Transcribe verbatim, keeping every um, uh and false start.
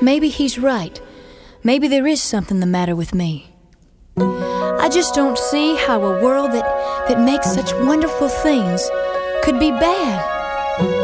Maybe he's right. Maybe there is something the matter with me. I just don't see how a world that, that makes such wonderful things could be bad.